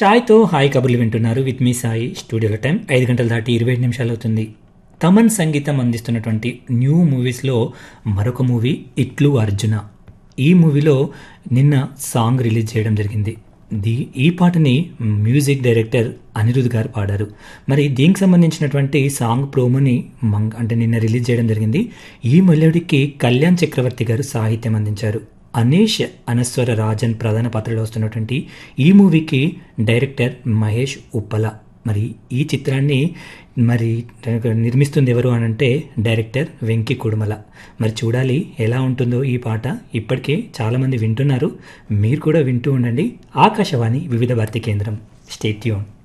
చాయ్తో hi కబుర్లు వింటున్నారు with me Sai. స్టూడియోలో టైం 5 గంటలు దాటి 25 నిమిషాలు అవుతుంది. తమన్ సంగీతం అందిస్తున్నటువంటి న్యూ మూవీస్లో మరొక మూవీ ఇట్లు అర్జున. ఈ మూవీలో నిన్న సాంగ్ రిలీజ్ చేయడం జరిగింది. ఈ పాటని మ్యూజిక్ డైరెక్టర్ అనిరుద్ గారు పాడారు. మరి దీనికి సంబంధించినటువంటి సాంగ్ ప్రోమోని అంటే నిన్న రిలీజ్ చేయడం జరిగింది. ఈ మెలోడీకి కళ్యాణ్ చక్రవర్తి గారు సాహిత్యం అందించారు. అనీష్ అనస్వర రాజన్ ప్రధాన పాత్రలో వస్తున్నటువంటి ఈ మూవీకి డైరెక్టర్ మహేష్ ఉప్పల. మరి ఈ చిత్రాన్ని నిర్మిస్తుంది ఎవరు అనంటే డైరెక్టర్ వెంకీ కుడుమల. మరి చూడాలి ఎలా ఉంటుందో ఈ పాట. ఇప్పటికే చాలామంది వింటున్నారు, మీరు కూడా వింటూ ఉండండి. ఆకాశవాణి వివిధ భారతి కేంద్రం. Stay tune.